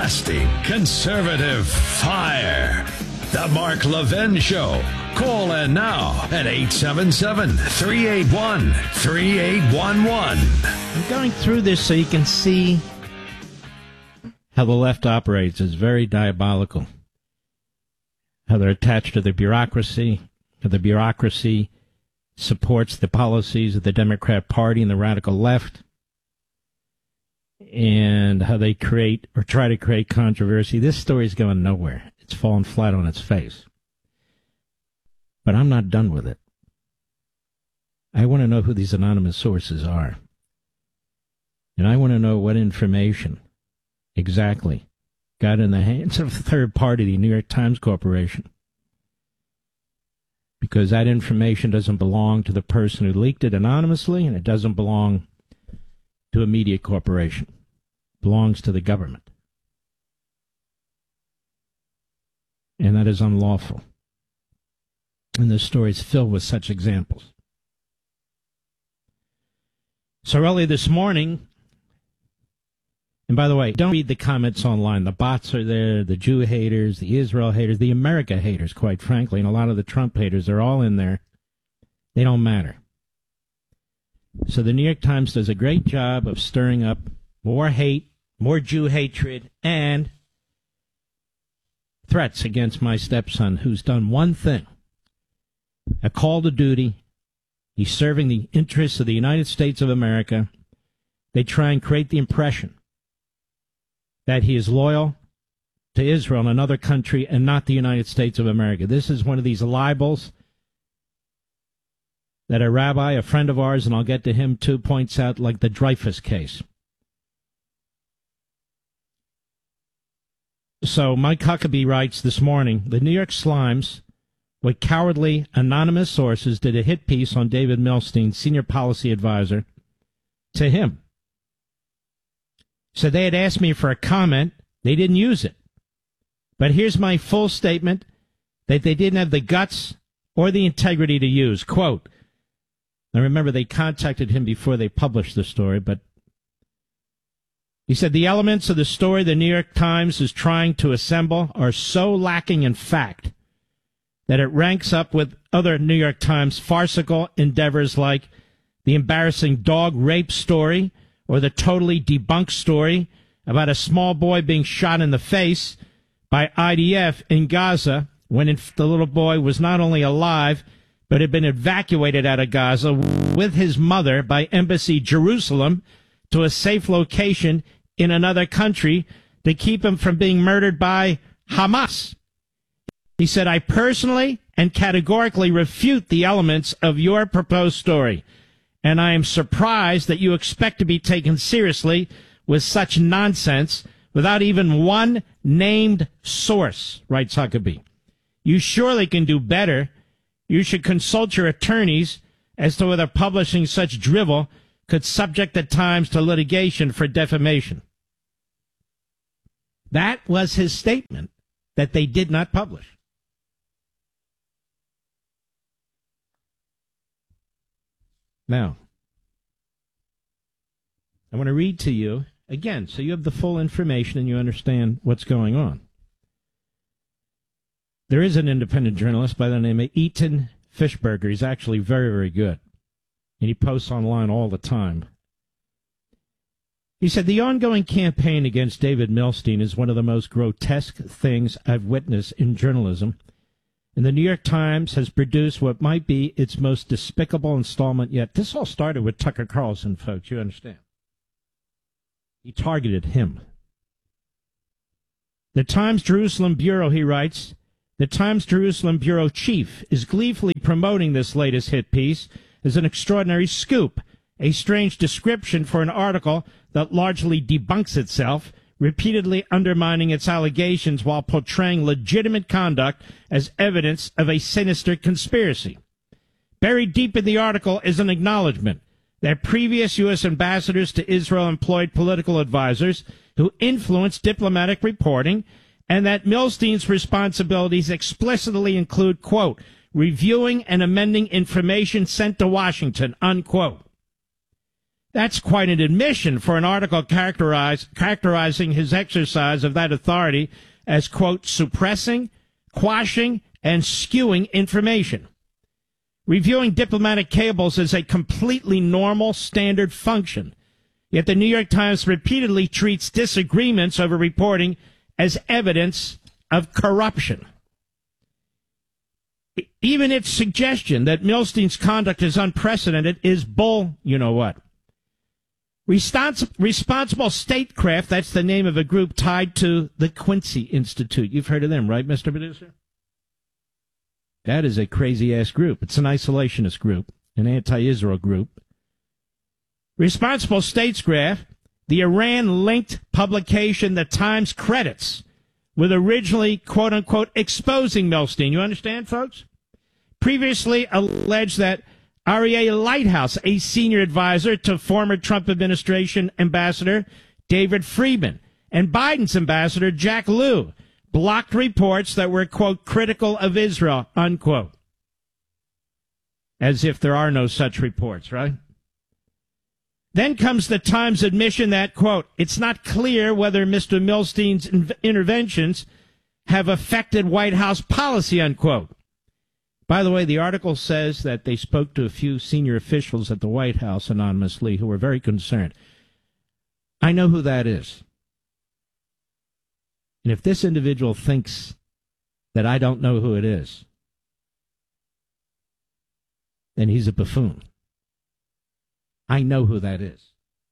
Blasting conservative fire. The Mark Levin Show. Call in now at 877-381-3811. I'm going through this so you can see how the left operates. It's very diabolical. How they're attached to the bureaucracy, how the bureaucracy supports the policies of the Democrat Party and the radical left, and how they create or try to create controversy. This story's going nowhere. It's fallen flat on its face. But I'm not done with it. I want to know who these anonymous sources are. And I want to know what information exactly got in the hands of a third party, the New York Times Corporation. Because that information doesn't belong to the person who leaked it anonymously, and it doesn't belong to a media corporation. It belongs to the government. And that is unlawful. And this story is filled with such examples. So early this morning, and by the way, don't read the comments online. The bots are there, the Jew haters, the Israel haters, the America haters, quite frankly, and a lot of the Trump haters are all in there. They don't matter. So the New York Times does a great job of stirring up more hate, more Jew hatred, and threats against my stepson, who's done one thing, a call to duty. He's serving the interests of the United States of America. They try and create the impression that he is loyal to Israel and another country and not the United States of America. This is one of these libels that a rabbi, a friend of ours, and I'll get to him too, points out, like the Dreyfus case. So Mike Huckabee writes this morning, the New York Slimes, with cowardly anonymous sources, did a hit piece on David Milstein, senior policy advisor, to him. So they had asked me for a comment. They didn't use it. But here's my full statement that they didn't have the guts or the integrity to use. Quote, now remember, they contacted him before they published the story, but he said, the elements of the story the New York Times is trying to assemble are so lacking in fact that it ranks up with other New York Times farcical endeavors like the embarrassing dog rape story or the totally debunked story about a small boy being shot in the face by IDF in Gaza when the little boy was not only alive, but had been evacuated out of Gaza with his mother by Embassy Jerusalem to a safe location in another country to keep him from being murdered by Hamas. He said, I personally and categorically refute the elements of your proposed story, and I am surprised that you expect to be taken seriously with such nonsense without even one named source, writes Huckabee. You surely can do better. You should consult your attorneys as to whether publishing such drivel could subject the Times to litigation for defamation. That was his statement that they did not publish. Now, I want to read to you, again, so you have the full information and you understand what's going on. There is an independent journalist by the name of Eaton Fishberger. He's actually very, very good. And he posts online all the time. He said, the ongoing campaign against David Milstein is one of the most grotesque things I've witnessed in journalism. And the New York Times has produced what might be its most despicable installment yet. This all started with Tucker Carlson, folks, you understand. He targeted him. The Times Jerusalem Bureau, he writes, the Times Jerusalem Bureau chief is gleefully promoting this latest hit piece as an extraordinary scoop, a strange description for an article that largely debunks itself, repeatedly undermining its allegations while portraying legitimate conduct as evidence of a sinister conspiracy. Buried deep in the article is an acknowledgement that previous U.S. ambassadors to Israel employed political advisors who influenced diplomatic reporting, and that Milstein's responsibilities explicitly include, quote, reviewing and amending information sent to Washington, unquote. That's quite an admission for an article characterizing his exercise of that authority as, quote, suppressing, quashing, and skewing information. Reviewing diplomatic cables is a completely normal, standard function. Yet the New York Times repeatedly treats disagreements over reporting as evidence of corruption. Even its suggestion that Milstein's conduct is unprecedented is bull, you know what. Responsible Statecraft, that's the name of a group tied to the Quincy Institute. You've heard of them, right, Mr. Producer? That is a crazy-ass group. It's an isolationist group, an anti-Israel group. Responsible Statescraft, the Iran-linked publication the Times credits with originally, quote-unquote, exposing Milstein. You understand, folks? Previously alleged that Aryeh Lighthouse, a senior advisor to former Trump administration ambassador David Friedman and Biden's ambassador Jack Lew, blocked reports that were, quote, critical of Israel, unquote. As if there are no such reports, right? Then comes the Times admission that, quote, it's not clear whether Mr. Milstein's interventions have affected White House policy, unquote. By the way, the article says that they spoke to a few senior officials at the White House anonymously who were very concerned. I know who that is. And if this individual thinks that I don't know who it is, then he's a buffoon. I know who that is.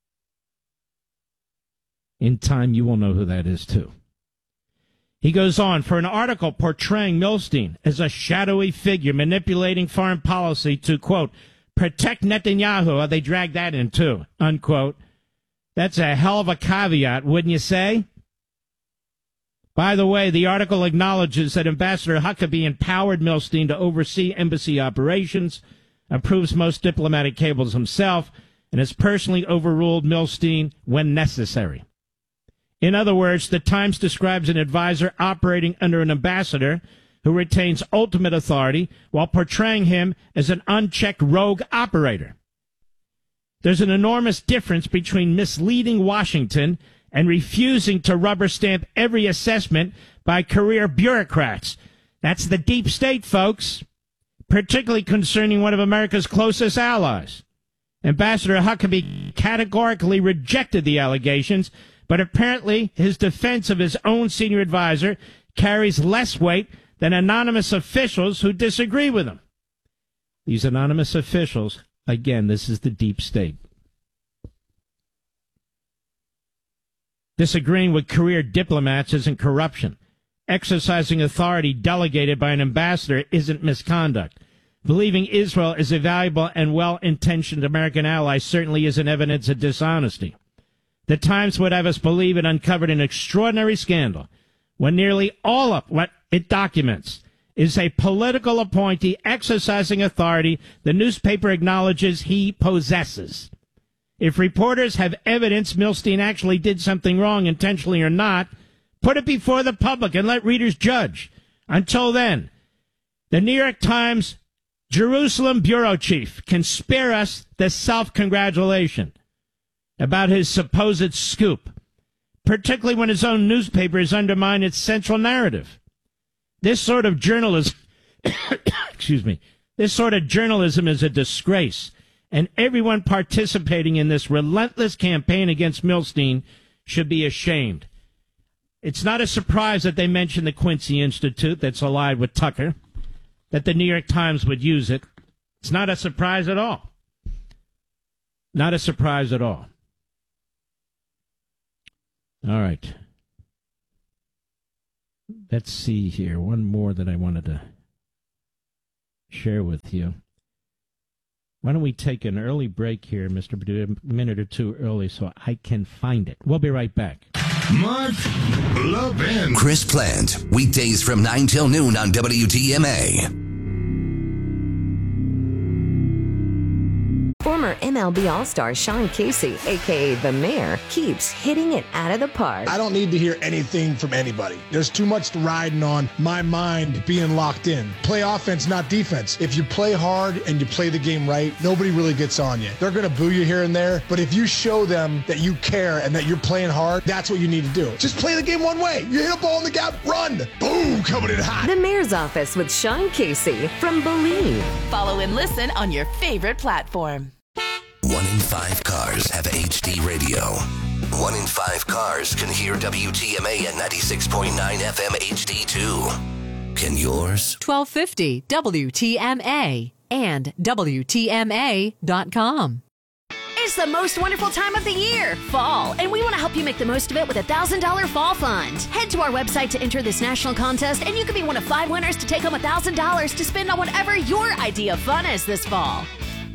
In time, you will know who that is, too. He goes on, for an article portraying Milstein as a shadowy figure manipulating foreign policy to, quote, protect Netanyahu, they dragged that in, too, unquote. That's a hell of a caveat, wouldn't you say? By the way, the article acknowledges that Ambassador Huckabee empowered Milstein to oversee embassy operations, approves most diplomatic cables himself, and has personally overruled Milstein when necessary. In other words, the Times describes an advisor operating under an ambassador who retains ultimate authority while portraying him as an unchecked rogue operator. There's an enormous difference between misleading Washington and refusing to rubber stamp every assessment by career bureaucrats. That's the deep state, folks, particularly concerning one of America's closest allies. Ambassador Huckabee categorically rejected the allegations, but apparently his defense of his own senior advisor carries less weight than anonymous officials who disagree with him. These anonymous officials, again, this is the deep state. Disagreeing with career diplomats isn't corruption. Exercising authority delegated by an ambassador isn't misconduct. Believing Israel is a valuable and well-intentioned American ally certainly isn't evidence of dishonesty. The Times would have us believe it uncovered an extraordinary scandal when nearly all of what it documents is a political appointee exercising authority the newspaper acknowledges he possesses. If reporters have evidence Milstein actually did something wrong, intentionally or not, put it before the public and let readers judge. Until then, the New York Times Jerusalem bureau chief can spare us the self-congratulation about his supposed scoop, particularly when his own newspaper has undermined its central narrative. This sort of journalism, this sort of journalism is a disgrace, and everyone participating in this relentless campaign against Milstein should be ashamed. It's not a surprise that they mention the Quincy Institute that's allied with Tucker, that the New York Times would use it. It's not a surprise at all. Not a surprise at all. All right. Let's see here. One more that I wanted to share with you. Why don't we take an early break here, Mr. Perdue, a minute or two early so I can find it. We'll be right back. Mark Levin. Chris Plant, weekdays from 9 till noon on WTMA. Former Former MLB All-Star Sean Casey, a.k.a. The Mayor, keeps hitting it out of the park. I don't need to hear anything from anybody. There's too much riding on my mind being locked in. Play offense, not defense. If you play hard and you play the game right, nobody really gets on you. They're going to boo you here and there, but if you show them that you care and that you're playing hard, that's what you need to do. Just play the game one way. You hit a ball in the gap, run. Boom, coming in hot. The Mayor's Office with Sean Casey from Believe. Follow and listen on your favorite platform. 1 in 5 cars have HD radio. 1 in 5 cars can hear WTMA at 96.9 FM HD2. Can yours? 1250 WTMA and WTMA.com. It's the most wonderful time of the year, fall, and we want to help you make the most of it with a $1,000 fall fund. Head to our website to enter this national contest, and you could be one of 5 winners to take home $1,000 to spend on whatever your idea of fun is this fall.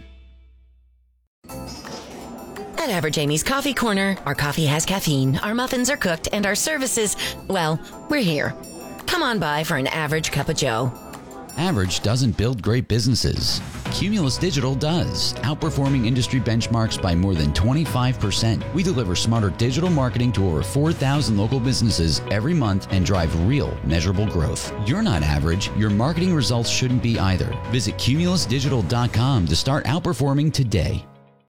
At Average Amy's Coffee Corner, our coffee has caffeine, our muffins are cooked, and our services, well, we're here. Come on by for an average cup of joe. Average doesn't build great businesses. Cumulus Digital does, outperforming industry benchmarks by more than 25%. We deliver smarter digital marketing to over 4,000 local businesses every month and drive real, measurable growth. You're not average. Your marketing results shouldn't be either. Visit cumulusdigital.com to start outperforming today.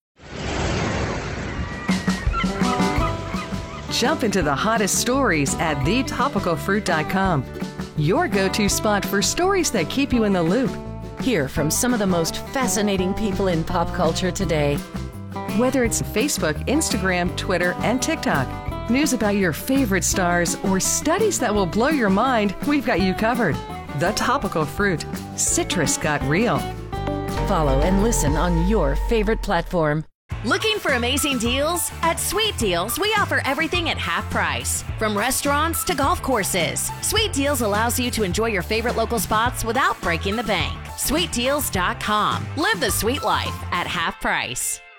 Jump into the hottest stories at thetopicalfruit.com. Your go-to spot for stories that keep you in the loop. Hear from some of the most fascinating people in pop culture today. Whether it's Facebook, Instagram, Twitter, and TikTok, news about your favorite stars, or studies that will blow your mind, we've got you covered. The Topical Fruit. Citrus got real. Follow and listen on your favorite platform. Looking for amazing deals? At Sweet Deals, we offer everything at half price. From restaurants to golf courses, Sweet Deals allows you to enjoy your favorite local spots without breaking the bank. SweetDeals.com. Live the sweet life at half price.